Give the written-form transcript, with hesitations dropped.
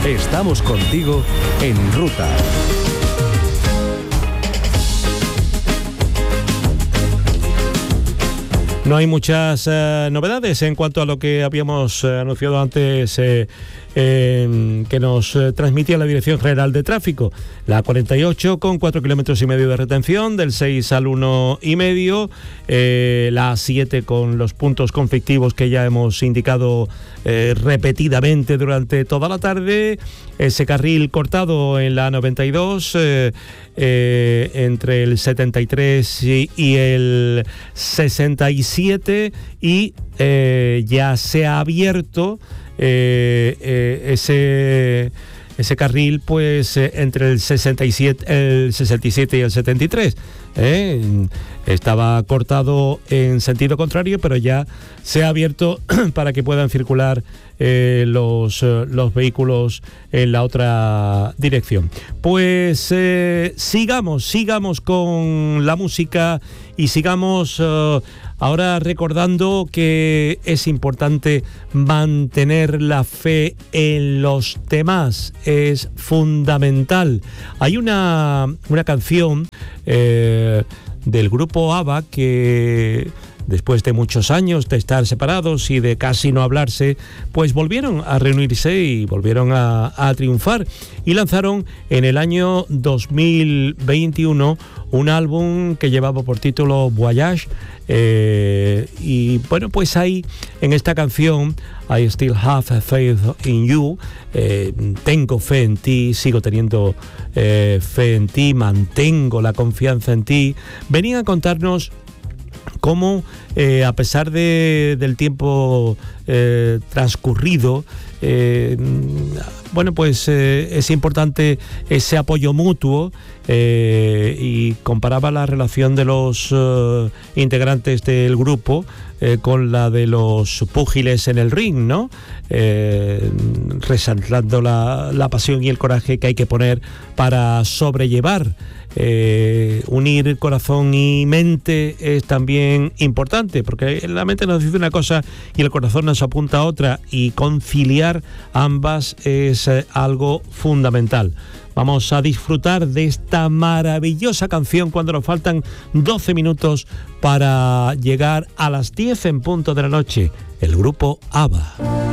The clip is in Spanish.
Estamos contigo en ruta. No hay muchas novedades en cuanto a lo que habíamos anunciado antes que nos transmitía la Dirección General de Tráfico. La 48 con 4,5 kilómetros de retención, del 6 al 1,5. La 7 con los puntos conflictivos que ya hemos indicado repetidamente durante toda la tarde. Ese carril cortado en la 92 entre el 73 y el 67, y ya se ha abierto ese carril pues entre el 67 y el 73. Estaba cortado en sentido contrario, pero ya se ha abierto para que puedan circular los vehículos en la otra dirección. Pues sigamos con la música y sigamos ahora recordando que es importante mantener la fe en los demás, es fundamental. Hay una canción del grupo ABBA que, después de muchos años de estar separados y de casi no hablarse, pues volvieron a reunirse y volvieron a triunfar, y lanzaron en el año 2021 un álbum que llevaba por título Voyage, y bueno, pues ahí en esta canción I Still Have Faith in You, tengo fe en ti, sigo teniendo fe en ti, mantengo la confianza en ti. Venían a contarnos cómo a pesar del tiempo transcurrido, bueno, pues es importante ese apoyo mutuo, y comparaba la relación de los integrantes del grupo con la de los púgiles en el ring, ¿no? Resaltando la pasión y el coraje que hay que poner para sobrellevar. Unir corazón y mente es también importante, porque la mente nos dice una cosa y el corazón nos apunta a otra, y conciliar ambas es algo fundamental. Vamos a disfrutar de esta maravillosa canción cuando nos faltan 12 minutos para llegar a las 10 en punto de la noche. El grupo ABBA.